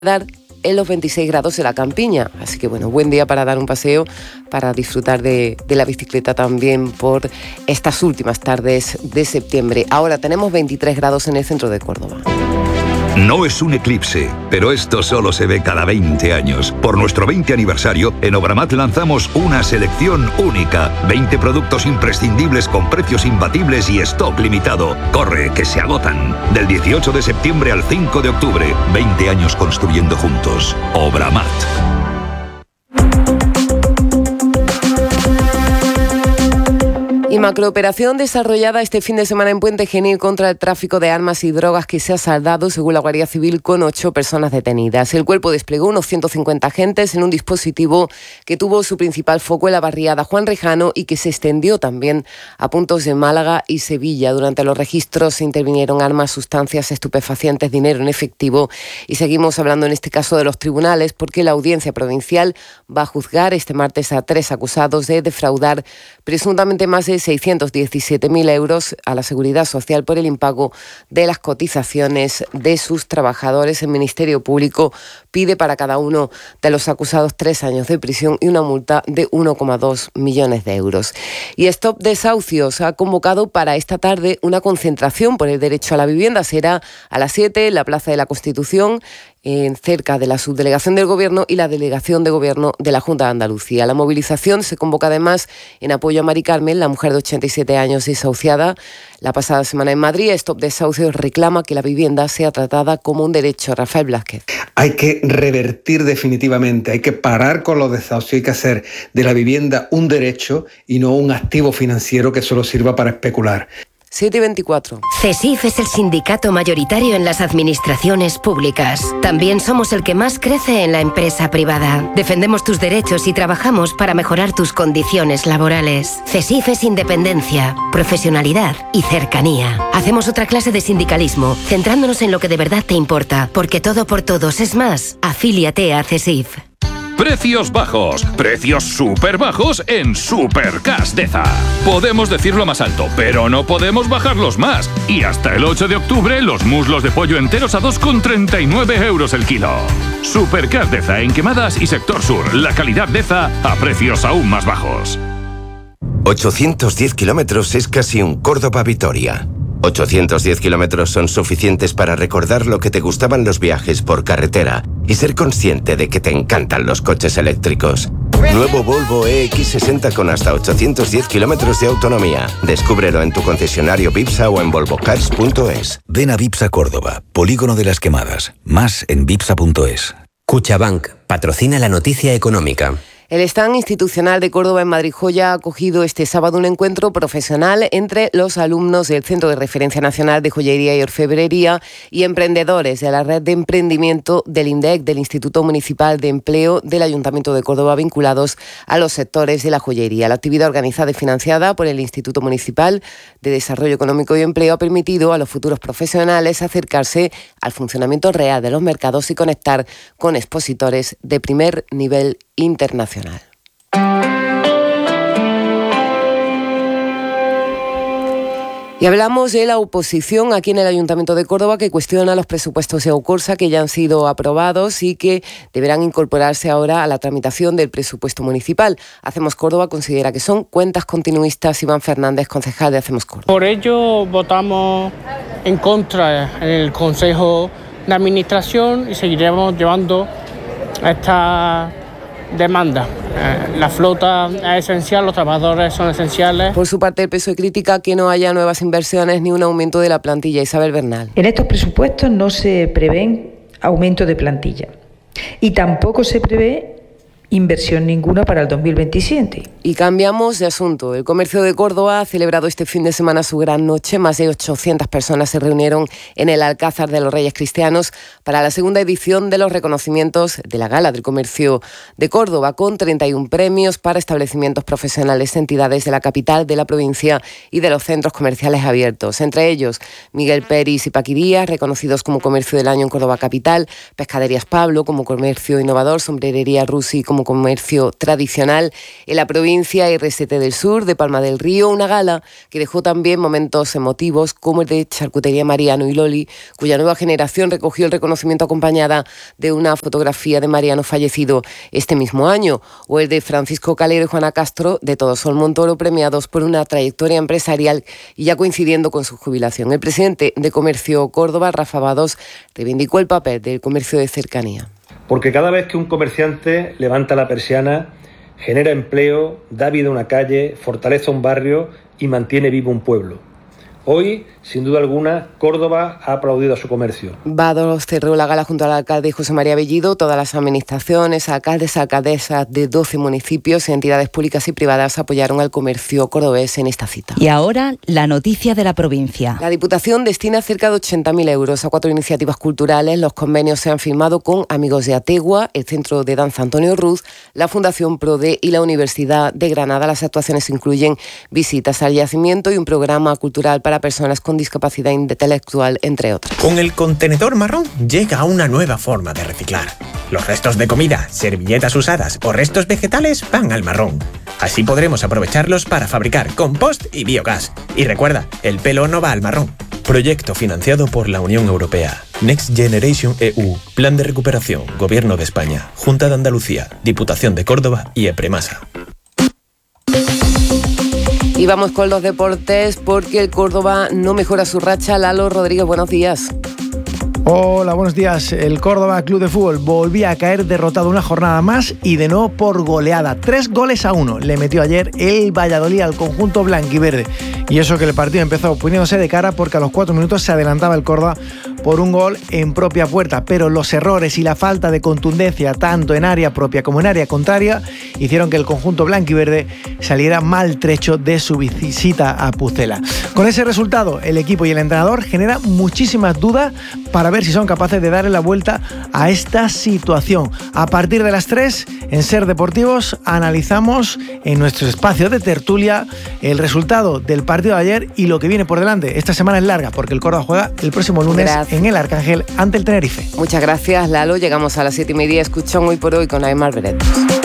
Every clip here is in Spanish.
dar en los 26 grados de la campiña. Así que bueno, buen día para dar un paseo, para disfrutar de la bicicleta también por estas últimas tardes de septiembre. Ahora tenemos 23 grados en el centro de Córdoba. No es un eclipse, pero esto solo se ve cada 20 años. Por nuestro 20 aniversario, en Obramat lanzamos una selección única. 20 productos imprescindibles con precios imbatibles y stock limitado. Corre, que se agotan. Del 18 de septiembre al 5 de octubre. 20 años construyendo juntos. Obramat. Y macrooperación desarrollada este fin de semana en Puente Genil contra el tráfico de armas y drogas que se ha saldado, según la Guardia Civil, con 8 personas detenidas. El cuerpo desplegó unos 150 agentes en un dispositivo que tuvo su principal foco en la barriada Juan Rejano y que se extendió también a puntos de Málaga y Sevilla. Durante los registros se intervinieron armas, sustancias estupefacientes, dinero en efectivo. Y seguimos hablando en este caso de los tribunales porque la Audiencia Provincial va a juzgar este martes a 3 acusados de defraudar presuntamente más de 617.000 euros a la Seguridad Social por el impago de las cotizaciones de sus trabajadores. El Ministerio Público pide para cada uno de los acusados 3 años de prisión y una multa de 1,2 millones de euros. Y Stop Desahucios ha convocado para esta tarde una concentración por el derecho a la vivienda. Será a las 7 en la Plaza de la Constitución, cerca de la subdelegación del Gobierno y la delegación de Gobierno de la Junta de Andalucía. La movilización se convoca además en apoyo a Mari Carmen, la mujer de 87 años desahuciada la pasada semana en Madrid. Stop Desahucios reclama que la vivienda sea tratada como un derecho. Rafael Blázquez. Hay que revertir definitivamente, hay que parar con los desahucios, hay que hacer de la vivienda un derecho y no un activo financiero que solo sirva para especular. 7:24. CESIF es el sindicato mayoritario en las administraciones públicas. También somos el que más crece en la empresa privada. Defendemos tus derechos y trabajamos para mejorar tus condiciones laborales. CESIF es independencia, profesionalidad y cercanía. Hacemos otra clase de sindicalismo, centrándonos en lo que de verdad te importa, porque todo por todos es más. Afíliate a CESIF. Precios bajos, precios súper bajos en Supercash Deza. Podemos decirlo más alto, pero no podemos bajarlos más. Y hasta el 8 de octubre, los muslos de pollo enteros a 2,39 euros el kilo. Supercash Deza en Quemadas y Sector Sur. La calidad Deza a precios aún más bajos. 810 kilómetros es casi un Córdoba-Vitoria. 810 kilómetros son suficientes para recordar lo que te gustaban los viajes por carretera y ser consciente de que te encantan los coches eléctricos. Nuevo Volvo EX60 con hasta 810 kilómetros de autonomía. Descúbrelo en tu concesionario Vipsa o en volvocars.es. Ven a Vipsa Córdoba, Polígono de las Quemadas. Más en vipsa.es. Cuchabank patrocina la noticia económica. El stand institucional de Córdoba en Madrid-Joya ha acogido este sábado un encuentro profesional entre los alumnos del Centro de Referencia Nacional de Joyería y Orfebrería y emprendedores de la red de emprendimiento del INDEC, del Instituto Municipal de Empleo del Ayuntamiento de Córdoba, vinculados a los sectores de la joyería. La actividad organizada y financiada por el Instituto Municipal de Desarrollo Económico y Empleo ha permitido a los futuros profesionales acercarse al funcionamiento real de los mercados y conectar con expositores de primer nivel internacional. Y hablamos de la oposición aquí en el Ayuntamiento de Córdoba, que cuestiona los presupuestos de Aucorsa que ya han sido aprobados y que deberán incorporarse ahora a la tramitación del presupuesto municipal. Hacemos Córdoba considera que son cuentas continuistas. Iván Fernández, concejal de Hacemos Córdoba. Por ello votamos en contra en el Consejo de Administración y seguiremos llevando esta demanda. La flota es esencial, los trabajadores son esenciales. Por su parte, el PSOE critica que no haya nuevas inversiones ni un aumento de la plantilla. Isabel Bernal. En estos presupuestos no se prevén aumento de plantilla y tampoco se prevé inversión ninguna para el 2027. Y cambiamos de asunto. El comercio de Córdoba ha celebrado este fin de semana su gran noche. Más de 800 personas se reunieron en el Alcázar de los Reyes Cristianos para la segunda edición de los reconocimientos de la Gala del Comercio de Córdoba, con 31 premios para establecimientos profesionales, entidades de la capital, de la provincia y de los centros comerciales abiertos. Entre ellos, Miguel Peris y Paqui Díaz, reconocidos como Comercio del Año en Córdoba Capital, Pescaderías Pablo como Comercio Innovador, Sombrerería Rusi como como comercio tradicional en la provincia RST del Sur, de Palma del Río, una gala que dejó también momentos emotivos como el de Charcutería Mariano y Loli, cuya nueva generación recogió el reconocimiento acompañada de una fotografía de Mariano fallecido este mismo año, o el de Francisco Calero y Juana Castro, de Todo Sol Montoro, premiados por una trayectoria empresarial y ya coincidiendo con su jubilación. El presidente de Comercio Córdoba, Rafa Bados, reivindicó el papel del comercio de cercanía. Porque cada vez que un comerciante levanta la persiana, genera empleo, da vida a una calle, fortalece un barrio y mantiene vivo un pueblo. Hoy, sin duda alguna, Córdoba ha aplaudido a su comercio. Bados cerró la gala junto al alcalde José María Bellido. Todas las administraciones, alcaldes, alcaldesas de 12 municipios, entidades públicas y privadas apoyaron al comercio cordobés en esta cita. Y ahora, la noticia de la provincia. La Diputación destina cerca de 80.000 euros a 4 iniciativas culturales. Los convenios se han firmado con Amigos de Ategua, el Centro de Danza Antonio Ruz, la Fundación PRODE y la Universidad de Granada. Las actuaciones incluyen visitas al yacimiento y un programa cultural para personas con discapacidad intelectual, entre otras. Con el contenedor marrón llega una nueva forma de reciclar. Los restos de comida, servilletas usadas o restos vegetales van al marrón. Así podremos aprovecharlos para fabricar compost y biogás. Y recuerda, el pelo no va al marrón. Proyecto financiado por la Unión Europea. Next Generation EU. Plan de recuperación. Gobierno de España. Junta de Andalucía. Diputación de Córdoba y Epremasa. Y vamos con los deportes porque el Córdoba no mejora su racha. Lalo Rodríguez, buenos días. Hola, buenos días. El Córdoba Club de Fútbol volvía a caer derrotado una jornada más y de nuevo por goleada. 3-1 le metió ayer el Valladolid al conjunto blanquiverde. Y eso que el partido empezó poniéndose de cara porque a los 4 minutos se adelantaba el Córdoba por un gol en propia puerta. Pero los errores y la falta de contundencia tanto en área propia como en área contraria hicieron que el conjunto blanquiverde saliera maltrecho de su visita a Pucela. Con ese resultado, el equipo y el entrenador generan muchísimas dudas para ver si son capaces de darle la vuelta a esta situación. A partir de las 3, en Ser Deportivos, analizamos en nuestro espacio de tertulia el resultado del partido de ayer y lo que viene por delante. Esta semana es larga porque el Córdoba juega el próximo lunes en el Arcángel ante el Tenerife. Muchas gracias, Lalo. Llegamos a las 7:30. Escuchón Hoy por Hoy con Aymar Beret.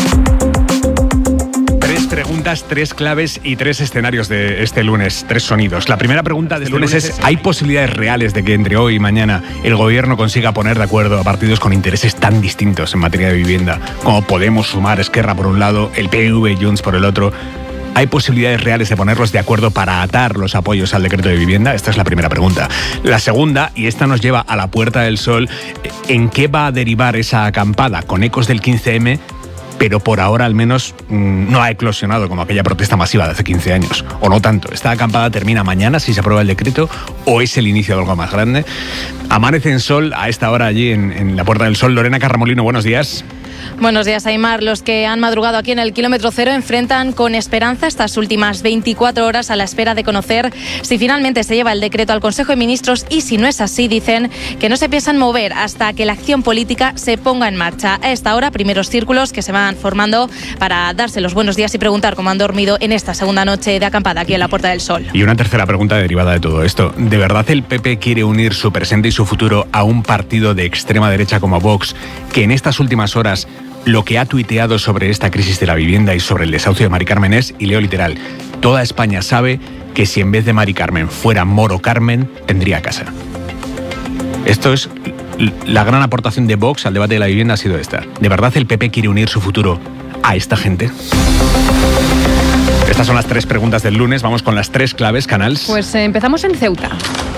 3 preguntas, 3 claves y 3 escenarios de este lunes, 3 sonidos. La primera pregunta de este lunes es: ¿hay posibilidades reales de que entre hoy y mañana el gobierno consiga poner de acuerdo a partidos con intereses tan distintos en materia de vivienda como Podemos, Sumar, Esquerra por un lado, el PNV y Junts por el otro? ¿Hay posibilidades reales de ponerlos de acuerdo para atar los apoyos al decreto de vivienda? Esta es la primera pregunta. La segunda, y esta nos lleva a la Puerta del Sol, ¿en qué va a derivar esa acampada con ecos del 15M? Pero por ahora al menos no ha eclosionado como aquella protesta masiva de hace 15 años. O no tanto. ¿Esta acampada termina mañana si se aprueba el decreto o es el inicio de algo más grande? Amanece en sol a esta hora allí en la Puerta del Sol. Lorena Carramolino, buenos días. Buenos días, Aymar. Los que han madrugado aquí en el kilómetro cero enfrentan con esperanza estas últimas 24 horas a la espera de conocer si finalmente se lleva el decreto al Consejo de Ministros y si no es así, dicen que no se piensan mover hasta que la acción política se ponga en marcha. A esta hora, primeros círculos que se van formando para darse los buenos días y preguntar cómo han dormido en esta segunda noche de acampada aquí en la Puerta del Sol. Y una tercera pregunta derivada de todo esto. ¿De verdad el PP quiere unir su presente y su futuro a un partido de extrema derecha como Vox, que en estas últimas horas lo que ha tuiteado sobre esta crisis de la vivienda y sobre el desahucio de Mari Carmen es, y leo literal: toda España sabe que si en vez de Mari Carmen fuera Moro Carmen, tendría casa? Esto es la gran aportación de Vox al debate de la vivienda, ha sido esta. ¿De verdad el PP quiere unir su futuro a esta gente? Estas son las 3 preguntas del lunes. Vamos con las 3 claves, Canals. Pues empezamos en Ceuta.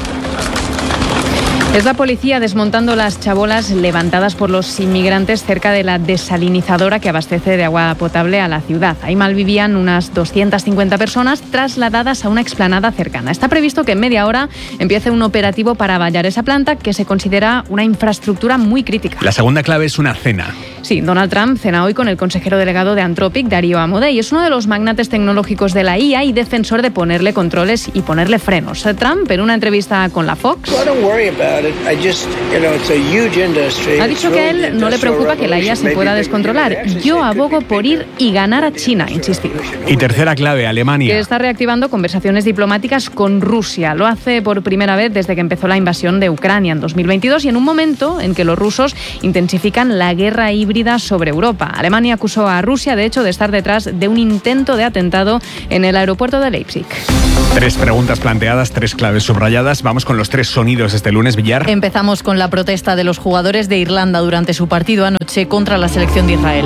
Es la policía desmontando las chabolas levantadas por los inmigrantes cerca de la desalinizadora que abastece de agua potable a la ciudad. Ahí malvivían unas 250 personas trasladadas a una explanada cercana. Está previsto que en media hora empiece un operativo para vallar esa planta, que se considera una infraestructura muy crítica. La segunda clave es una cena. Sí, Donald Trump cena hoy con el consejero delegado de Anthropic, Darío Amodei. Es uno de los magnates tecnológicos de la IA y defensor de ponerle controles y ponerle frenos. Trump, en una entrevista con la Fox: Ha dicho que a él no le preocupa que la IA se pueda descontrolar. Yo abogo por ir y ganar a China, insistió. Y tercera clave, Alemania. Que está reactivando conversaciones diplomáticas con Rusia. Lo hace por primera vez desde que empezó la invasión de Ucrania en 2022 y en un momento en que los rusos intensifican la guerra híbrida sobre Europa. Alemania acusó a Rusia, de hecho, de estar detrás de un intento de atentado en el aeropuerto de Leipzig. 3 preguntas planteadas, 3 claves subrayadas. Vamos con los 3 sonidos este lunes, Villar. Empezamos con la protesta de los jugadores de Irlanda durante su partido anoche contra la selección de Israel.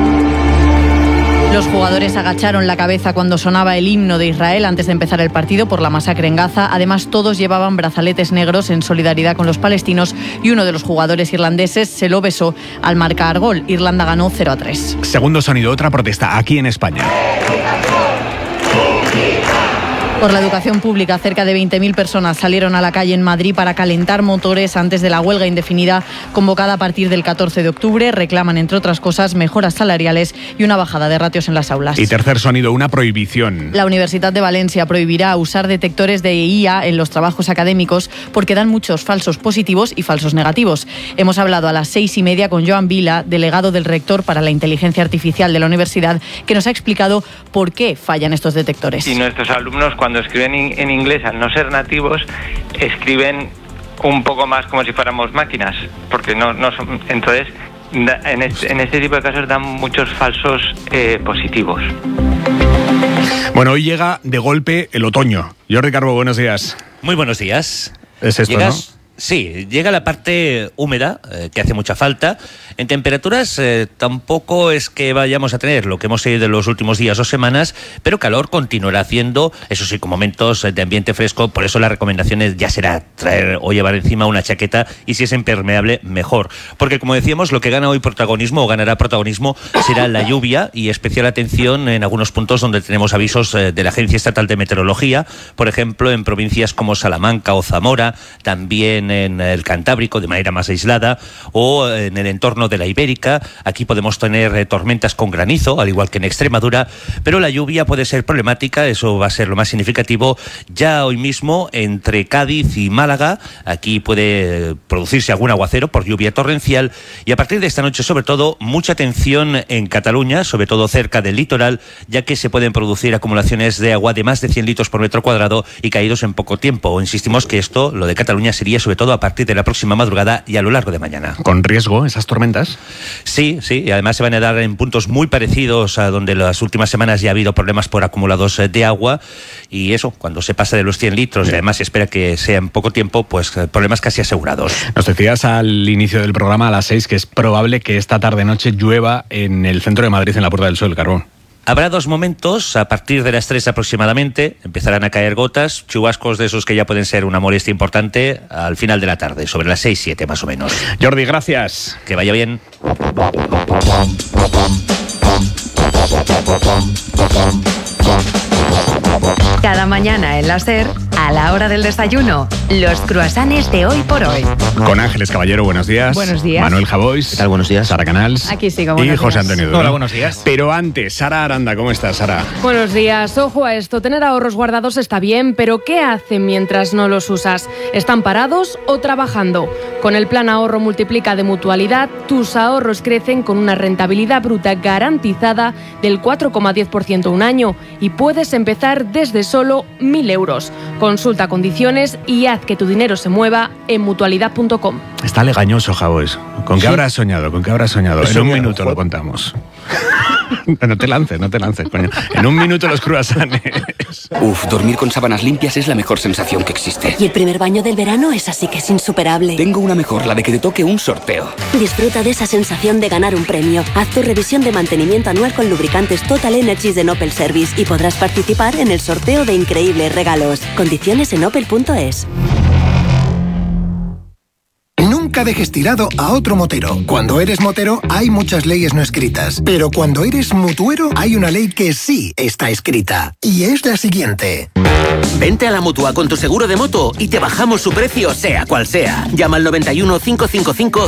Los jugadores agacharon la cabeza cuando sonaba el himno de Israel antes de empezar el partido por la masacre en Gaza. Además, todos llevaban brazaletes negros en solidaridad con los palestinos y uno de los jugadores irlandeses se lo besó al marcar gol. Irlanda ganó 0-3. Segundo sonido, otra protesta aquí en España. Por la educación pública, cerca de 20.000 personas salieron a la calle en Madrid para calentar motores antes de la huelga indefinida convocada a partir del 14 de octubre. Reclaman, entre otras cosas, mejoras salariales y una bajada de ratios en las aulas. Y tercer sonido, una prohibición. La Universidad de Valencia prohibirá usar detectores de IA en los trabajos académicos porque dan muchos falsos positivos y falsos negativos. Hemos hablado a las 6:30 con Joan Vila, delegado del rector para la inteligencia artificial de la universidad, que nos ha explicado por qué fallan estos detectores. Y nuestros alumnos, cuando escriben en inglés, al no ser nativos, escriben un poco más como si fuéramos máquinas, porque no son. Entonces, en este tipo de casos dan muchos falsos positivos. Bueno, hoy llega de golpe el otoño. Jordi Carbo, buenos días. Muy buenos días. Es esto, ¿Llegas? ¿no? Sí, llega la parte húmeda, que hace mucha falta. En temperaturas tampoco es que vayamos a tener lo que hemos tenido en los últimos días o semanas, pero calor continuará haciendo, eso sí, con momentos de ambiente fresco. Por eso la recomendación ya será traer o llevar encima una chaqueta, y si es impermeable, mejor. Porque, como decíamos, lo que gana hoy protagonismo o ganará protagonismo será la lluvia, y especial atención en algunos puntos donde tenemos avisos de la Agencia Estatal de Meteorología, por ejemplo, en provincias como Salamanca o Zamora, también en el Cantábrico de manera más aislada, o en el entorno de la Ibérica. Aquí podemos tener tormentas con granizo, al igual que en Extremadura, pero la lluvia puede ser problemática. Eso va a ser lo más significativo ya hoy mismo entre Cádiz y Málaga. Aquí puede producirse algún aguacero por lluvia torrencial, y a partir de esta noche, sobre todo, mucha atención en Cataluña, sobre todo cerca del litoral, ya que se pueden producir acumulaciones de agua de más de 100 litros por metro cuadrado y caídos en poco tiempo. Insistimos que esto, lo de Cataluña, sería sobre todo a partir de la próxima madrugada y a lo largo de mañana. ¿Con riesgo esas tormentas? Sí, y además se van a dar en puntos muy parecidos a donde las últimas semanas ya ha habido problemas por acumulados de agua, y eso, cuando se pasa de los 100 litros, y además se espera que sea en poco tiempo, pues problemas casi asegurados. Nos decías al inicio del programa, a las 6, que es probable que esta tarde-noche llueva en el centro de Madrid, en la Puerta del Sol, Carbón. Habrá 2 momentos, a partir de las 3 aproximadamente, empezarán a caer gotas, chubascos de esos que ya pueden ser una molestia importante al final de la tarde, sobre las 6-7 más o menos. Jordi, gracias. Que vaya bien. Cada mañana en la SER, a la hora del desayuno, los cruasanes de Hoy por Hoy. Con Ángeles Caballero, buenos días. Buenos días. Manuel Javois. ¿Qué tal? Buenos días. Sara Canals. Aquí sigo, Y buenos José días. Antonio Duro. Hola, buenos días. Pero antes, Sara Aranda, ¿cómo estás, Sara? Buenos días. Ojo a esto, tener ahorros guardados está bien, pero ¿qué hacen mientras no los usas? ¿Están parados o trabajando? Con el plan ahorro multiplica de Mutualidad, tus ahorros crecen con una rentabilidad bruta garantizada del 4,10% un año, y puedes empezar desde solo 1.000 euros. Consulta condiciones y haz que tu dinero se mueva en mutualidad.com. Está legañoso, Javois. ¿Con qué habrás soñado? ¿Con qué habrás soñado? En un minuto lo contamos. No te lances, coño. En un minuto los cruasanes. Uf, dormir con sábanas limpias es la mejor sensación que existe. Y el primer baño del verano es así que es insuperable. Tengo una mejor, la de que te toque un sorteo. Disfruta de esa sensación de ganar un premio. Haz tu revisión de mantenimiento anual con lubricantes Total Energies de Opel Service y podrás participar en el sorteo de increíbles regalos. Condiciones en opel.es. Nunca dejes tirado a otro motero. Cuando eres motero hay muchas leyes no escritas, pero cuando eres mutuero hay una ley que sí está escrita, y es la siguiente. Vente a la Mutua con tu seguro de moto y te bajamos su precio sea cual sea. Llama al 91 555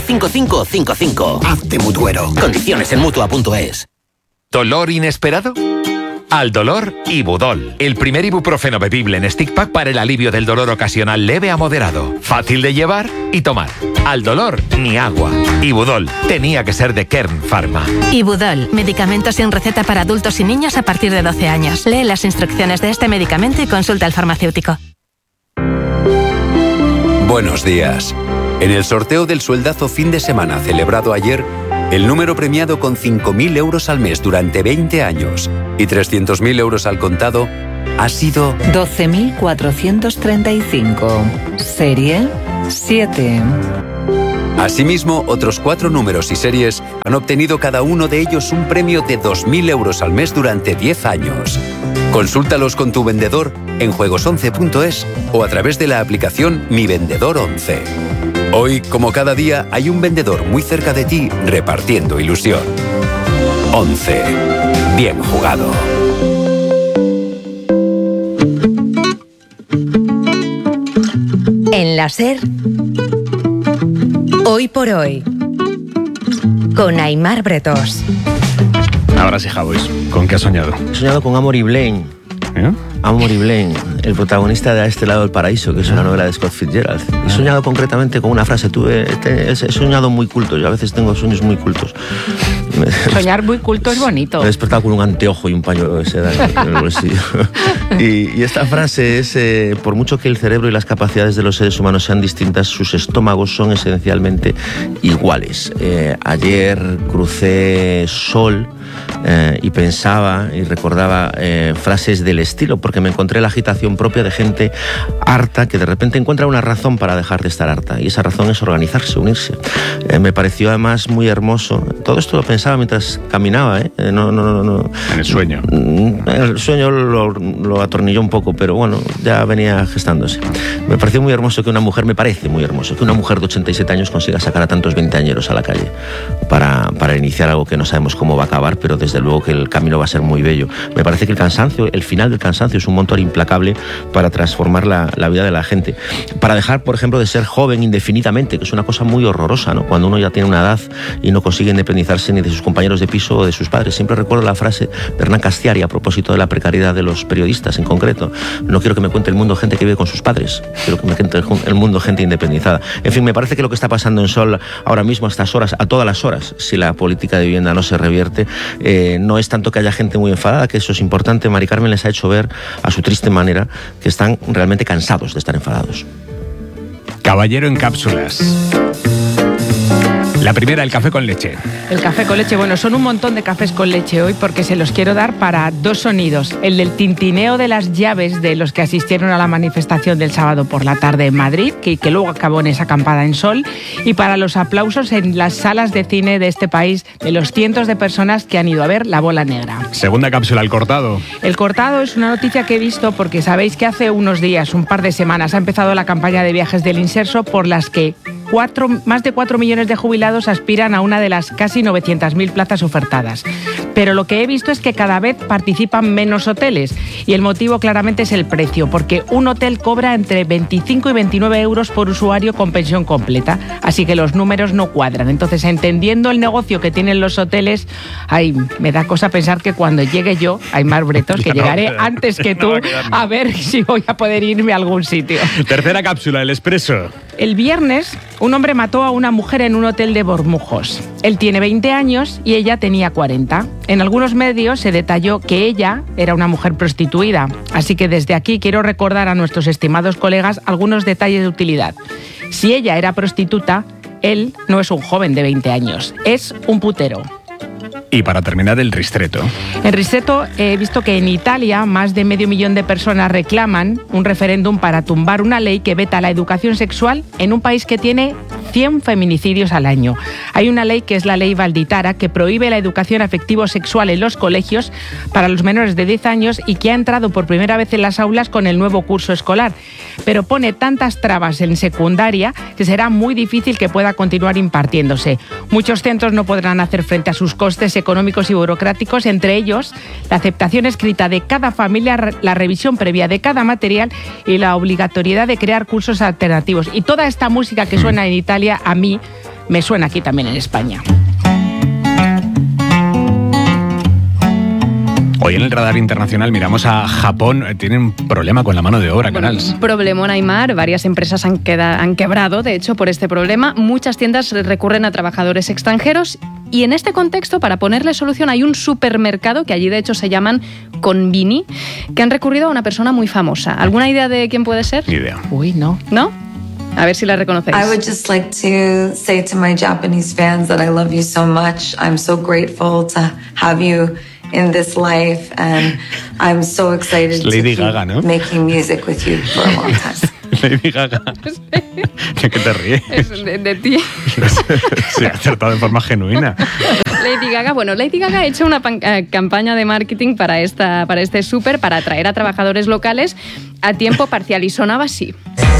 5555. Hazte mutuero. Condiciones en Mutua.es. ¿Dolor inesperado? Al dolor, Ibudol. El primer ibuprofeno bebible en stick pack para el alivio del dolor ocasional leve a moderado. Fácil de llevar y tomar. Al dolor, ni agua. Ibudol. Tenía que ser de Kern Pharma. Ibudol. Medicamento sin receta para adultos y niños a partir de 12 años. Lee las instrucciones de este medicamento y consulta al farmacéutico. Buenos días. En el sorteo del sueldazo fin de semana celebrado ayer, el número premiado con 5.000 euros al mes durante 20 años y 300.000 euros al contado ha sido 12.435. Serie 7. Asimismo, otros 4 números y series han obtenido cada uno de ellos un premio de 2.000 euros al mes durante 10 años. Consúltalos con tu vendedor en juegos11.es o a través de la aplicación Mi Vendedor 11. Hoy, como cada día, hay un vendedor muy cerca de ti repartiendo ilusión. 11. Bien jugado. En la SER, Hoy por Hoy, con Aimar Bretos. Ahora sí, Javois, ¿con qué has soñado? He soñado con Amory Blaine. Amory Blaine, el protagonista de A este lado del paraíso, que es una novela de Scott Fitzgerald. He soñado concretamente con una frase. He soñado muy culto. Yo a veces tengo sueños muy cultos. Soñar muy culto es bonito. Me he despertado con un anteojo y un pañuelo de seda en el bolsillo. Y esta frase es, por mucho que el cerebro y las capacidades de los seres humanos sean distintas, sus estómagos son esencialmente iguales. Ayer crucé Sol y pensaba y recordaba frases del estilo, porque me encontré la agitación propia de gente harta que de repente encuentra una razón para dejar de estar harta, y esa razón es organizarse, unirse. Me pareció además muy hermoso. Todo esto lo pensaba mientras caminaba, No. En el sueño. El sueño lo atornilló un poco, pero bueno, ya venía gestándose. Me pareció muy hermoso que una mujer, me parece muy hermoso que una mujer de 87 años consiga sacar a tantos veinteañeros a la calle para iniciar algo que no sabemos cómo va a acabar, pero desde luego que el camino va a ser muy bello. Me parece que el cansancio, el final del cansancio, es un motor implacable para transformar la vida de la gente. Para dejar, por ejemplo, de ser joven indefinidamente, que es una cosa muy horrorosa, ¿no? Cuando uno ya tiene una edad y no consigue independizarse ni de sus compañeros de piso o de sus padres. Siempre recuerdo la frase de Hernán Castiari a propósito de la precariedad de los periodistas en concreto. No quiero que me cuente el mundo gente que vive con sus padres, quiero que me cuente el mundo gente independizada. En fin, me parece que lo que está pasando en Sol ahora mismo, a estas horas, a todas las horas, si la política de vivienda no se revierte, no es tanto que haya gente muy enfadada, que eso es importante. Mari Carmen les ha hecho ver a su triste manera que están realmente cansados de estar enfadados. Caballero en cápsulas. La primera, el café con leche. El café con leche, bueno, son un montón de cafés con leche hoy porque se los quiero dar para dos sonidos. El del tintineo de las llaves de los que asistieron a la manifestación del sábado por la tarde en Madrid, que luego acabó en esa acampada en Sol, y para los aplausos en las salas de cine de este país de los cientos de personas que han ido a ver La Bola Negra. Segunda cápsula, el cortado. El cortado es una noticia que he visto porque sabéis que hace unos días, un par de semanas, ha empezado la campaña de viajes del Inserso por las que más de 4 millones de jubilados aspiran a una de las casi 900.000 plazas ofertadas. Pero lo que he visto es que cada vez participan menos hoteles y el motivo claramente es el precio, porque un hotel cobra entre 25 y 29 euros por usuario con pensión completa, así que los números no cuadran. Entonces, entendiendo el negocio que tienen los hoteles, me da cosa pensar que cuando llegue yo, Aimar Bretos, que llegaré antes que tú, a ver si voy a poder irme a algún sitio. Tercera cápsula, el expreso. El viernes, un hombre mató a una mujer en un hotel de Bormujos. Él tiene 20 años y ella tenía 40. En algunos medios se detalló que ella era una mujer prostituida. Así que desde aquí quiero recordar a nuestros estimados colegas algunos detalles de utilidad. Si ella era prostituta, él no es un joven de 20 años, es un putero. Y para terminar, el ristretto. En ristretto he visto que en Italia más de 500.000 de personas reclaman un referéndum para tumbar una ley que veta la educación sexual en un país que tiene 100 feminicidios al año. Hay una ley que es la ley Valditara que prohíbe la educación afectivo-sexual en los colegios para los menores de 10 años y que ha entrado por primera vez en las aulas con el nuevo curso escolar. Pero pone tantas trabas en secundaria que será muy difícil que pueda continuar impartiéndose. Muchos centros no podrán hacer frente a sus costes económicos y burocráticos, entre ellos la aceptación escrita de cada familia, la revisión previa de cada material y la obligatoriedad de crear cursos alternativos. Y toda esta música que suena en Italia, a mí me suena aquí también en España. Hoy en el radar internacional miramos a Japón. Tienen un problema con la mano de obra, Canals. Un problemón, Aymar. Varias empresas han quebrado, de hecho, por este problema. Muchas tiendas recurren a trabajadores extranjeros. Y en este contexto, para ponerle solución, hay un supermercado que allí, de hecho, se llaman Konbini, que han recurrido a una persona muy famosa. ¿Alguna idea de quién puede ser? Ni idea. Uy, no. ¿No? A ver si la reconocéis. I would just like to say to my Japanese fans that I love you so much. I'm so grateful to have you in this life, and I'm so excited to Lady keep Gaga, ¿no? making music with you for a long time. Lady Gaga. ¿De qué te ríes? Es de ti. Se ha acertado de forma genuina. Lady Gaga ha hecho una campaña de marketing para este súper, para atraer a trabajadores locales a tiempo parcial, y sonaba así.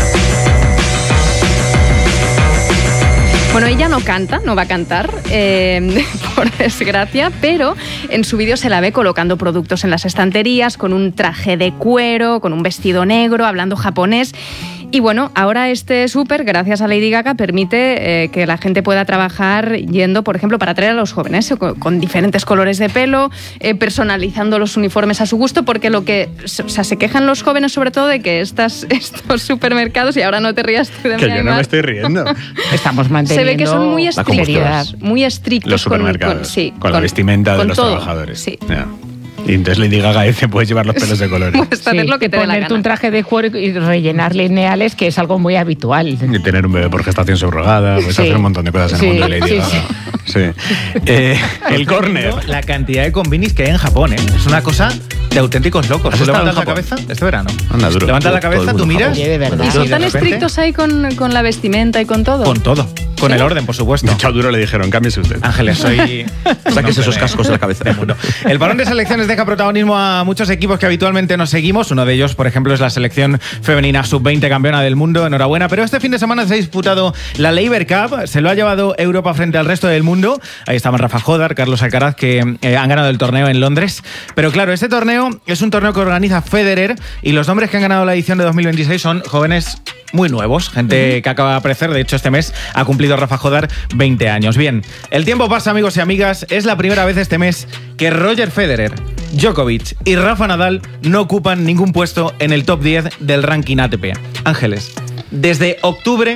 Bueno, ella no va a cantar, por desgracia, pero en su vídeo se la ve colocando productos en las estanterías, con un traje de cuero, con un vestido negro, hablando japonés. Y bueno, ahora este súper, gracias a Lady Gaga, permite que la gente pueda trabajar yendo, por ejemplo, para atraer a los jóvenes, con diferentes colores de pelo, personalizando los uniformes a su gusto, porque se quejan los jóvenes sobre todo de que estos supermercados, y ahora no te rías tú de mí, que yo no me estoy riendo. Estamos manteniendo. Se ve que son muy estrictos los supermercados, con la vestimenta de los todo, trabajadores. Sí. Yeah. Y entonces Lady Gaga dice, puedes llevar los pelos de colores. Puedes hacer lo que te dé la ponerte gana. un traje de cuero y rellenar lineales, que es algo muy habitual. Y tener un bebé por gestación subrogada, puedes hacer un montón de cosas en el mundo de Lady Gaga. Sí. El córner. La cantidad de combinis que hay en Japón, ¿eh? Es una cosa de auténticos locos. ¿Tú levantas la cabeza? Este verano. Anda, duro. Levantas la cabeza, tú miras. ¿Y son tan estrictos ahí con la vestimenta y con todo? Con todo. Con el orden, por supuesto. De hecho, a Duro le dijeron, cámbiese usted. Ángeles, soy... Sáquese esos cascos de la cabeza. El parón de selecciones deja protagonismo a muchos equipos que habitualmente nos seguimos. Uno de ellos, por ejemplo, es la selección femenina sub-20 campeona del mundo. Enhorabuena. Pero este fin de semana se ha disputado la Laver Cup. Se lo ha llevado Europa frente al resto del mundo. Ahí estaban Rafa Jodar, Carlos Alcaraz, que han ganado el torneo en Londres. Pero claro, este torneo es un torneo que organiza Federer, y los nombres que han ganado la edición de 2026 son jóvenes muy nuevos, gente que acaba de aparecer. De hecho, este mes ha cumplido Rafa Jodar 20 años. Bien, el tiempo pasa, amigos y amigas. Es la primera vez este mes que Roger Federer, Djokovic y Rafa Nadal no ocupan ningún puesto en el top 10 del ranking ATP. Ángeles, desde octubre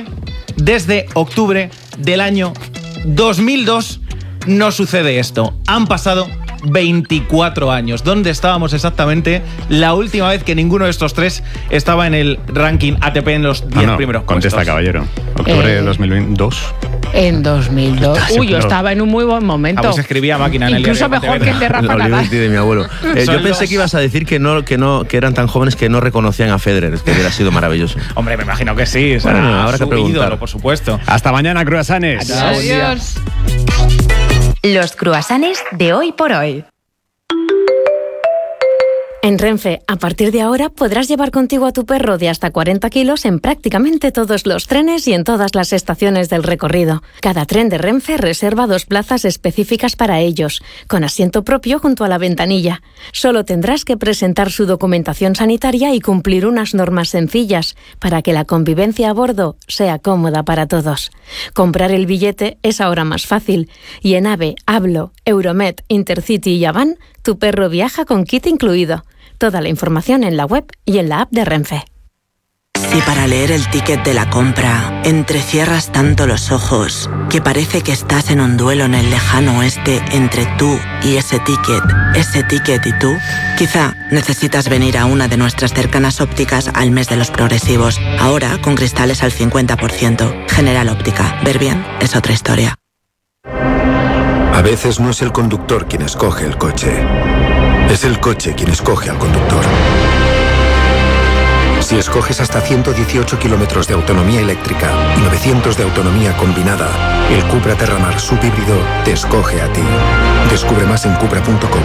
del año 2002 no sucede esto. Han pasado 24 años. ¿Dónde estábamos exactamente la última vez que ninguno de estos tres estaba en el ranking ATP en los 10 primeros contesta, puestos? Caballero. Octubre de 2002. En 2002. Uy, yo estaba en un muy buen momento. Pues escribía a máquina en el incluso diario mejor que el de Rafa Nadal. de mi abuelo. Yo pensé que ibas a decir que eran tan jóvenes que no reconocían a Federer, que hubiera sido maravilloso. Hombre, me imagino que sí. O sea, bueno, habrá que preguntar. ídolo, por supuesto. Hasta mañana, cruasanes. Adiós. Los cruasanes de hoy por hoy. En Renfe, a partir de ahora podrás llevar contigo a tu perro de hasta 40 kilos en prácticamente todos los trenes y en todas las estaciones del recorrido. Cada tren de Renfe reserva 2 plazas específicas para ellos, con asiento propio junto a la ventanilla. Solo tendrás que presentar su documentación sanitaria y cumplir unas normas sencillas para que la convivencia a bordo sea cómoda para todos. Comprar el billete es ahora más fácil y en AVE, Hablo, Euromed, Intercity y Avan, tu perro viaja con kit incluido. Toda la información en la web y en la app de Renfe. Si para leer el ticket de la compra entrecierras tanto los ojos que parece que estás en un duelo en el lejano oeste entre tú y ese ticket y tú, quizá necesitas venir a una de nuestras cercanas ópticas al mes de los progresivos. Ahora con cristales al 50%. General Óptica. Ver bien es otra historia. A veces no es el conductor quien escoge el coche. Es el coche quien escoge al conductor. Si escoges hasta 118 kilómetros de autonomía eléctrica y 900 de autonomía combinada, el Cupra Terramar subhíbrido te escoge a ti. Descubre más en Cupra.com.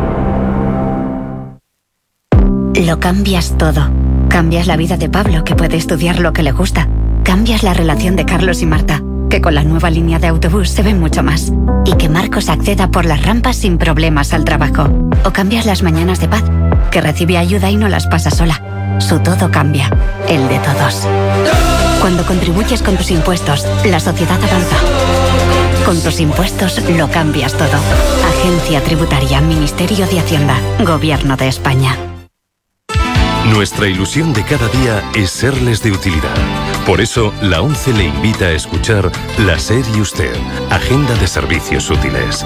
Lo cambias todo. Cambias la vida de Pablo, que puede estudiar lo que le gusta. Cambias la relación de Carlos y Marta, que con la nueva línea de autobús se ven mucho más. Y que Marcos acceda por las rampas sin problemas al trabajo. O cambias las mañanas de Paz, que recibe ayuda y no las pasa sola. Su todo cambia, el de todos. Cuando contribuyes con tus impuestos, la sociedad avanza. Con tus impuestos lo cambias todo. Agencia Tributaria, Ministerio de Hacienda, Gobierno de España. Nuestra ilusión de cada día es serles de utilidad. Por eso, la ONCE le invita a escuchar La SER y Usted, Agenda de Servicios Útiles.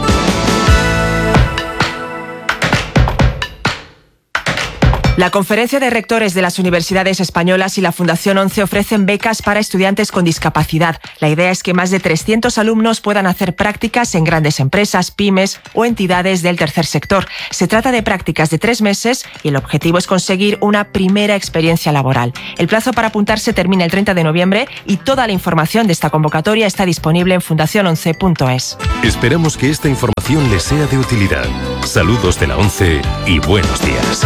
La Conferencia de Rectores de las Universidades Españolas y la Fundación ONCE ofrecen becas para estudiantes con discapacidad. La idea es que más de 300 alumnos puedan hacer prácticas en grandes empresas, pymes o entidades del tercer sector. Se trata de prácticas de 3 meses y el objetivo es conseguir una primera experiencia laboral. El plazo para apuntarse termina el 30 de noviembre y toda la información de esta convocatoria está disponible en fundaciononce.es. Esperamos que esta información les sea de utilidad. Saludos de la ONCE y buenos días.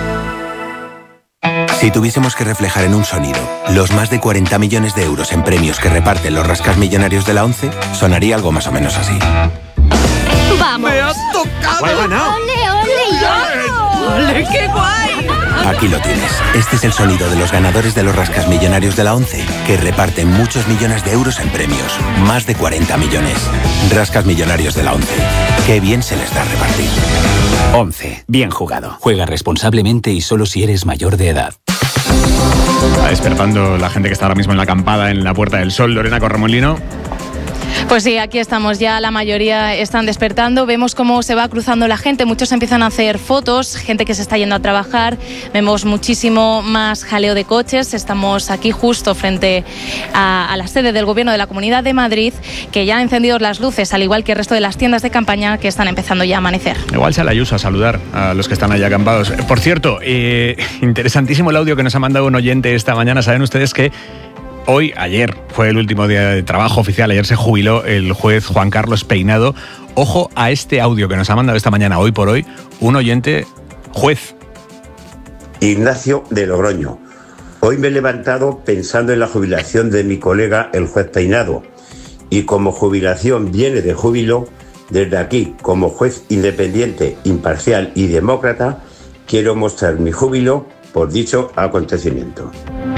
Si tuviésemos que reflejar en un sonido los más de 40 millones de euros en premios que reparten los rascasmillonarios de la ONCE, sonaría algo más o menos así. ¡Vamos! ¡Me has tocado! ¡He ganado! ¡Ole, ole! ¡Ole, qué guay! Aquí lo tienes. Este es el sonido de los ganadores de los rascasmillonarios de la ONCE, que reparten muchos millones de euros en premios. Más de 40 millones. Rascasmillonarios de la ONCE. Qué bien se les da repartir. ONCE. Bien jugado. Juega responsablemente y solo si eres mayor de edad. Está despertando la gente que está ahora mismo en la acampada en la Puerta del Sol. Lorena Corremolino. Pues sí, aquí estamos ya, la mayoría están despertando, vemos cómo se va cruzando la gente, muchos empiezan a hacer fotos, gente que se está yendo a trabajar, vemos muchísimo más jaleo de coches, estamos aquí justo frente a la sede del Gobierno de la Comunidad de Madrid, que ya han encendido las luces, al igual que el resto de las tiendas de campaña que están empezando ya a amanecer. Igual sale Ayuso a saludar a los que están allá acampados. Por cierto, interesantísimo el audio que nos ha mandado un oyente esta mañana, saben ustedes que ayer fue el último día de trabajo oficial, ayer se jubiló el juez Juan Carlos Peinado. Ojo a este audio que nos ha mandado esta mañana, hoy por hoy, un oyente juez. Ignacio de Logroño. Hoy me he levantado pensando en la jubilación de mi colega el juez Peinado. Y como jubilación viene de júbilo, desde aquí, como juez independiente, imparcial y demócrata, quiero mostrar mi júbilo por dicho acontecimiento.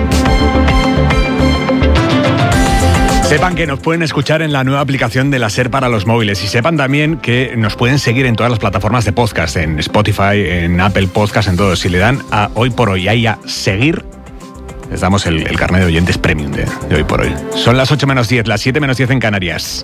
Sepan que nos pueden escuchar en la nueva aplicación de la SER para los móviles y sepan también que nos pueden seguir en todas las plataformas de podcast, en Spotify, en Apple Podcast, en todo. Si le dan a Hoy por Hoy ahí a seguir, les damos el carnet de oyentes premium de Hoy por Hoy. Son las 8 menos 10, las 7 menos 10 en Canarias.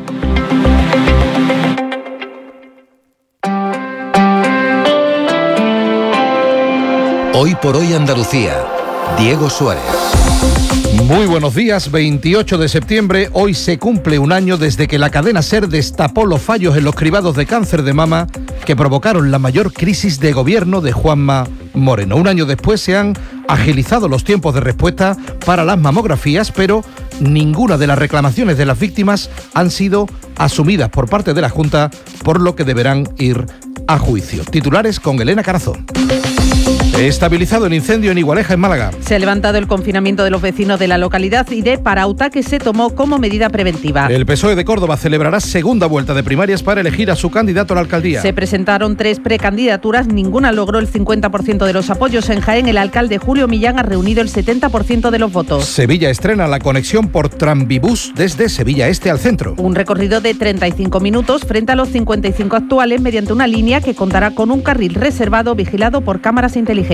Hoy por Hoy Andalucía, Diego Suárez. Muy buenos días, 28 de septiembre, hoy se cumple un año desde que la cadena SER destapó los fallos en los cribados de cáncer de mama que provocaron la mayor crisis de gobierno de Juanma Moreno. Un año después se han agilizado los tiempos de respuesta para las mamografías, pero ninguna de las reclamaciones de las víctimas han sido asumidas por parte de la Junta, por lo que deberán ir a juicio. Titulares con Elena Carazón. Estabilizado el incendio en Igualeja, en Málaga. Se ha levantado el confinamiento de los vecinos de la localidad y de Parauta, que se tomó como medida preventiva. El PSOE de Córdoba celebrará segunda vuelta de primarias para elegir a su candidato a la alcaldía. Se presentaron 3 precandidaturas, ninguna logró el 50% de los apoyos. En Jaén, el alcalde Julio Millán ha reunido el 70% de los votos. Sevilla estrena la conexión por Tranvibús desde Sevilla Este al centro. Un recorrido de 35 minutos frente a los 55 actuales mediante una línea que contará con un carril reservado vigilado por cámaras inteligentes.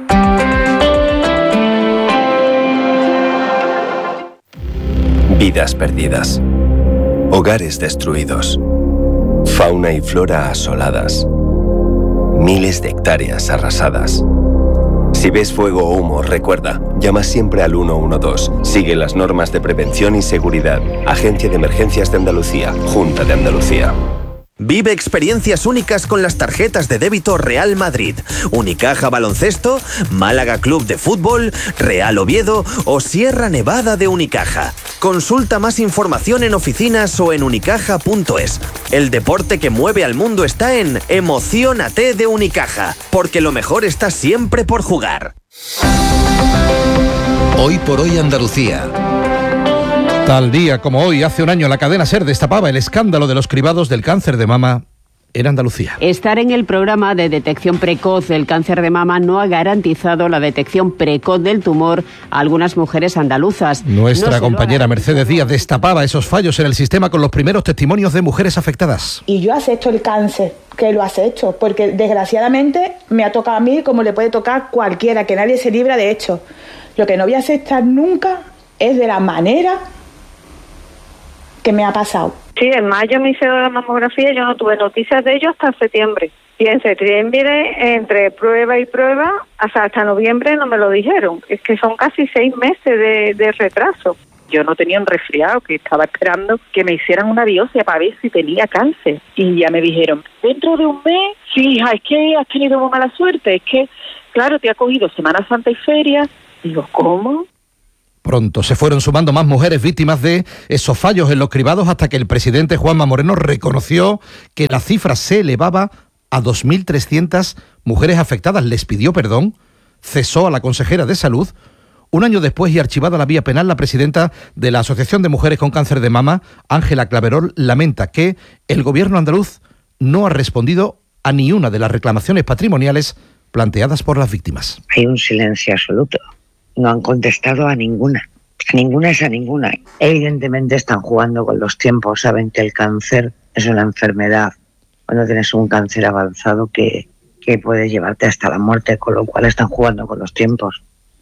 Vidas perdidas. Hogares destruidos. Fauna y flora asoladas. Miles de hectáreas arrasadas. Si ves fuego o humo, recuerda, llama siempre al 112. Sigue las normas de prevención y seguridad. Agencia de Emergencias de Andalucía. Junta de Andalucía. Vive experiencias únicas con las tarjetas de débito Real Madrid, Unicaja Baloncesto, Málaga Club de Fútbol, Real Oviedo o Sierra Nevada de Unicaja. Consulta más información en oficinas o en unicaja.es. El deporte que mueve al mundo está en Emociónate de Unicaja, porque lo mejor está siempre por jugar. Hoy por Hoy Andalucía. Tal día como hoy, hace un año, la cadena SER destapaba el escándalo de los cribados del cáncer de mama en Andalucía. Estar en el programa de detección precoz del cáncer de mama no ha garantizado la detección precoz del tumor a algunas mujeres andaluzas. Nuestra compañera Mercedes Díaz destapaba esos fallos en el sistema con los primeros testimonios de mujeres afectadas. Y yo acepto el cáncer, que lo acepto, porque desgraciadamente me ha tocado a mí como le puede tocar cualquiera, que nadie se libra de hecho. Lo que no voy a aceptar nunca es de la manera que me ha pasado. Sí, en mayo me hicieron la mamografía y yo no tuve noticias de ello hasta septiembre. Y en septiembre, entre prueba y prueba, hasta noviembre no me lo dijeron. Es que son casi 6 meses de retraso. Yo no tenía un resfriado, que estaba esperando que me hicieran una biopsia para ver si tenía cáncer. Y ya me dijeron, dentro de un mes, sí, hija, es que has tenido muy mala suerte. Es que, claro, te ha cogido Semana Santa y feria. Digo, ¿cómo? Pronto se fueron sumando más mujeres víctimas de esos fallos en los cribados hasta que el presidente Juanma Moreno reconoció que la cifra se elevaba a 2.300 mujeres afectadas. Les pidió perdón, cesó a la consejera de Salud. Un año después y archivada la vía penal, la presidenta de la Asociación de Mujeres con Cáncer de Mama, Ángela Claverol, lamenta que el gobierno andaluz no ha respondido a ni una de las reclamaciones patrimoniales planteadas por las víctimas. Hay un silencio absoluto. No han contestado a ninguna. A ninguna es a ninguna. Evidentemente están jugando con los tiempos. Saben que el cáncer es una enfermedad. Cuando tienes un cáncer avanzado que puede llevarte hasta la muerte, con lo cual están jugando con los tiempos.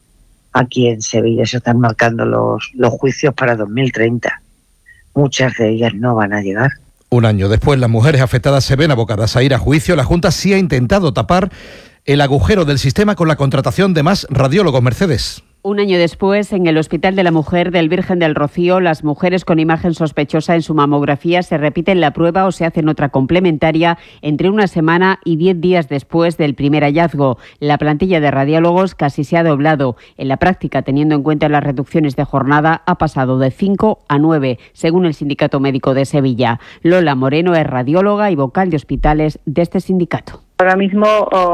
Aquí en Sevilla se están marcando los juicios para 2030. Muchas de ellas no van a llegar. Un año después, las mujeres afectadas se ven abocadas a ir a juicio. La Junta sí ha intentado tapar el agujero del sistema con la contratación de más radiólogos. Mercedes. Un año después, en el Hospital de la Mujer del Virgen del Rocío, las mujeres con imagen sospechosa en su mamografía se repiten la prueba o se hacen otra complementaria entre una semana y 10 días después del primer hallazgo. La plantilla de radiólogos casi se ha doblado. En la práctica, teniendo en cuenta las reducciones de jornada, ha pasado de 5 a 9, según el Sindicato Médico de Sevilla. Lola Moreno es radióloga y vocal de hospitales de este sindicato. Ahora mismo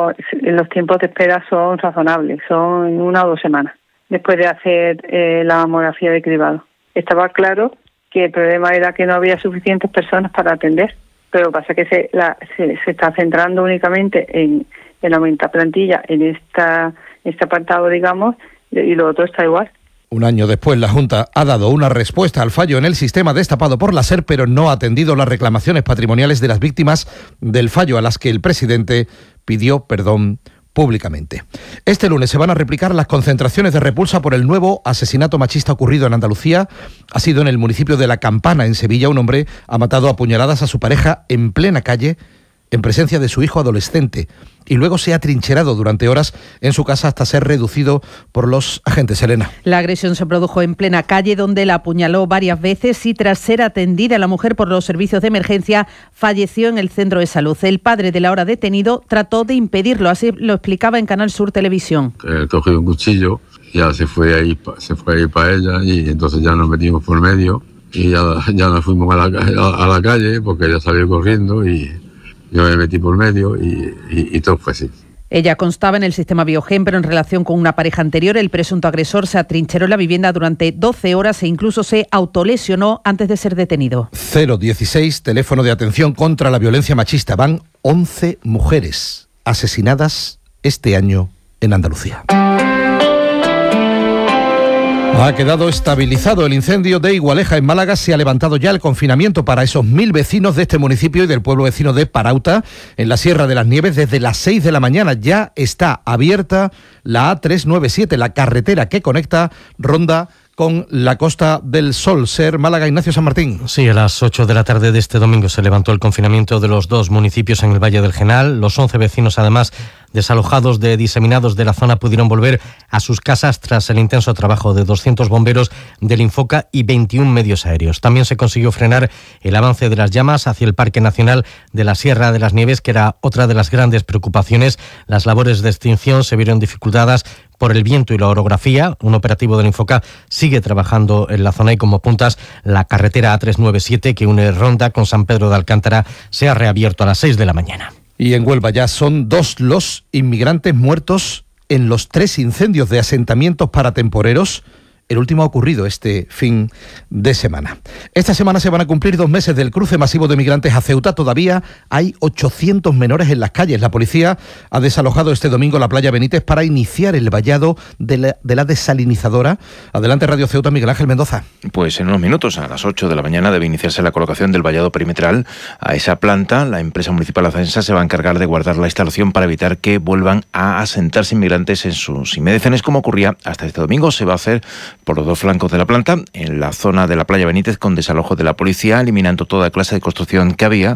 los tiempos de espera son razonables, son 1 o 2 semanas después de hacer la mamografía de cribado. Estaba claro que el problema era que no había suficientes personas para atender, pero lo que pasa es que se está centrando únicamente en aumentar plantilla en este apartado, digamos, y lo otro está igual. Un año después, la Junta ha dado una respuesta al fallo en el sistema destapado por la SER, pero no ha atendido las reclamaciones patrimoniales de las víctimas del fallo, a las que el presidente pidió perdón públicamente. Este lunes se van a replicar las concentraciones de repulsa por el nuevo asesinato machista ocurrido en Andalucía. Ha sido en el municipio de La Campana, en Sevilla. Un hombre ha matado a puñaladas a su pareja en plena calle, en presencia de su hijo adolescente, y luego se ha trincherado durante horas en su casa hasta ser reducido por los agentes. Elena. La agresión se produjo en plena calle, donde la apuñaló varias veces y tras ser atendida la mujer por los servicios de emergencia, falleció en el centro de salud. El padre de la ahora detenido trató de impedirlo, así lo explicaba en Canal Sur Televisión. Cogió un cuchillo, ya se fue ahí para ella, y entonces ya nos metimos por medio y ya nos fuimos a la calle porque ella salió corriendo y yo me metí por medio y todo fue así. Ella constaba en el sistema Biogen, pero en relación con una pareja anterior, el presunto agresor se atrincheró en la vivienda durante 12 horas e incluso se autolesionó antes de ser detenido. 016, teléfono de atención contra la violencia machista. Van 11 mujeres asesinadas este año en Andalucía. Ha quedado estabilizado el incendio de Igualeja en Málaga. Se ha levantado ya el confinamiento para esos 1000 vecinos de este municipio y del pueblo vecino de Parauta, en la Sierra de las Nieves. Desde las 6 de la mañana ya está abierta la A397, la carretera que conecta Ronda con la Costa del Sol. Ser Málaga, Ignacio San Martín. Sí, a las 8 de la tarde de este domingo se levantó el confinamiento de los 2 municipios en el Valle del Genal. Los 11 vecinos, además desalojados de diseminados de la zona, pudieron volver a sus casas tras el intenso trabajo de 200 bomberos del Infoca y 21 medios aéreos. También se consiguió frenar el avance de las llamas hacia el Parque Nacional de la Sierra de las Nieves, que era otra de las grandes preocupaciones. Las labores de extinción se vieron dificultadas por el viento y la orografía. Un operativo del Infoca sigue trabajando en la zona y como puntas la carretera A397 que une Ronda con San Pedro de Alcántara se ha reabierto a las 6 de la mañana. Y en Huelva ya son 2 los inmigrantes muertos en los 3 incendios de asentamientos paratemporeros El último ha ocurrido este fin de semana. Esta semana se van a cumplir 2 meses del cruce masivo de migrantes a Ceuta. Todavía hay 800 menores en las calles. La policía ha desalojado este domingo la playa Benítez para iniciar el vallado de la desalinizadora. Adelante, Radio Ceuta, Miguel Ángel Mendoza. Pues en unos minutos, a las 8 de la mañana, debe iniciarse la colocación del vallado perimetral a esa planta. La empresa municipal Acensa se va a encargar de guardar la instalación para evitar que vuelvan a asentarse inmigrantes en sus inmediaciones, como ocurría hasta este domingo. Se va a hacer por los 2 flancos de la planta, en la zona de la playa Benítez, con desalojo de la policía, eliminando toda clase de construcción que había.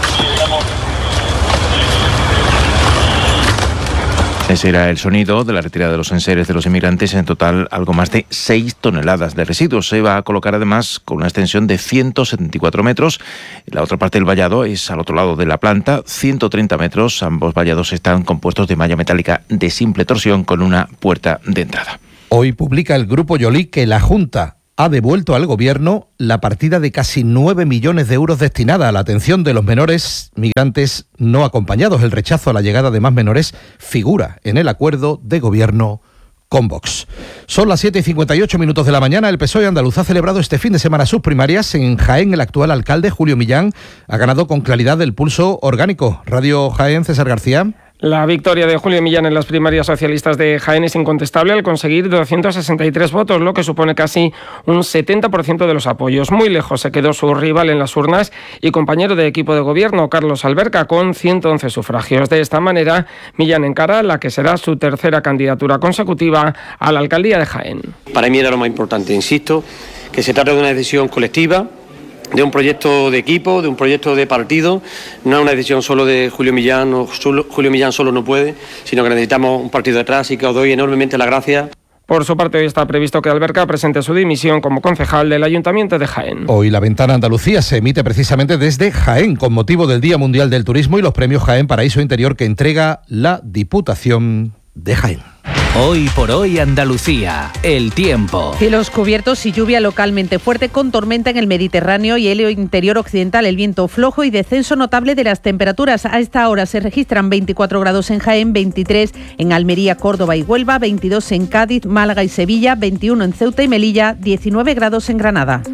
Ese era el sonido de la retirada de los enseres de los inmigrantes. En total, algo más de 6 toneladas de residuos. Se va a colocar además con una extensión de 174 metros. La otra parte del vallado es al otro lado de la planta, 130 metros. Ambos vallados están compuestos de malla metálica de simple torsión con una puerta de entrada. Hoy publica el Grupo Yolí que la Junta ha devuelto al Gobierno la partida de casi 9 millones de euros destinada a la atención de los menores migrantes no acompañados. El rechazo a la llegada de más menores figura en el acuerdo de Gobierno con Vox. Son las 7:58 de la mañana. El PSOE andaluz ha celebrado este fin de semana sus primarias. En Jaén, el actual alcalde, Julio Millán, ha ganado con claridad el pulso orgánico. Radio Jaén, César García. La victoria de Julio Millán en las primarias socialistas de Jaén es incontestable al conseguir 263 votos, lo que supone casi un 70% de los apoyos. Muy lejos se quedó su rival en las urnas y compañero de equipo de gobierno, Carlos Alberca, con 111 sufragios. De esta manera, Millán encara la que será su tercera candidatura consecutiva a la alcaldía de Jaén. Para mí era lo más importante, insisto, que se trata de una decisión colectiva, de un proyecto de equipo, de un proyecto de partido. No es una decisión solo de Julio Millán, Julio Millán solo no puede, sino que necesitamos un partido detrás, y que os doy enormemente las gracias. Por su parte, hoy está previsto que Alberca presente su dimisión como concejal del Ayuntamiento de Jaén. Hoy la Ventana Andalucía se emite precisamente desde Jaén, con motivo del Día Mundial del Turismo y los premios Jaén Paraíso Interior que entrega la Diputación de Jaén. Hoy por hoy Andalucía, el tiempo. Cielos cubiertos y lluvia localmente fuerte con tormenta en el Mediterráneo y el interior occidental. El viento flojo y descenso notable de las temperaturas. A esta hora se registran 24 grados en Jaén, 23 en Almería, Córdoba y Huelva, 22 en Cádiz, Málaga y Sevilla, 21 en Ceuta y Melilla, 19 grados en Granada.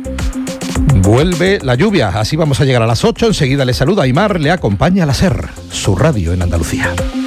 Vuelve la lluvia, así vamos a llegar a las 8. Enseguida le saluda Aymar, le acompaña la SER, su radio en Andalucía.